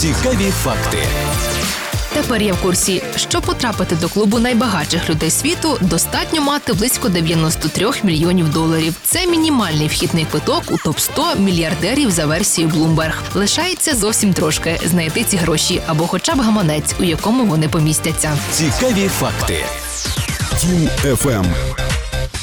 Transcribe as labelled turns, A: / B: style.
A: Цікаві факти.
B: Тепер я в курсі. Щоб потрапити до клубу найбагатших людей світу, достатньо мати близько 93 мільйонів доларів. Це мінімальний вхідний квиток у топ-100 мільярдерів за версією Bloomberg. Лишається зовсім трошки – знайти ці гроші або хоча б гаманець, у якому вони помістяться.
A: Цікаві факти.
C: Тім FM.